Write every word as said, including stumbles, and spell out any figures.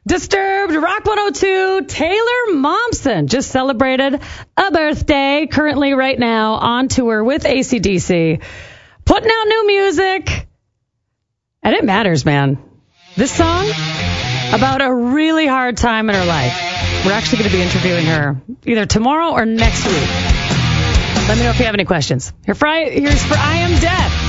Disturbed, Rock one oh two, Taylor Momsen just celebrated a birthday, currently right now on tour with A C D C, putting out new music, and it matters, man. This song, about a really hard time in her life. We're actually going to be interviewing her either tomorrow or next week. Let me know if you have any questions. Here for I, here's for I Am Death.